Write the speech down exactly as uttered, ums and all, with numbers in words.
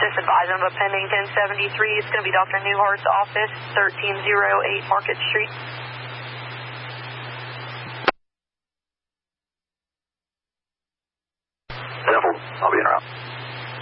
Just advise them of a pending ten seventy-three. It's going to be Doctor Newhart's office, thirteen oh eight Market Street. I'll be in around.